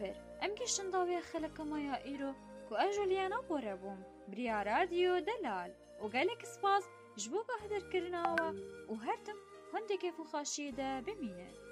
هاوێر ئەم گەشتنداویە خەلەکەمەیە ئیرۆ کو ئەژولیانە بۆرەبووم بریا رادیۆ دەلال و گەلێک سپاس ji bo guhdarkirinawa û her tim hindekê xweşiyê de bimîne.